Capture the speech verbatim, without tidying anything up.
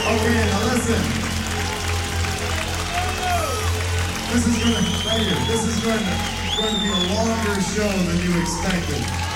Okay, now listen. This is going to, thank you. This is going to, going to be a longer show than you expected.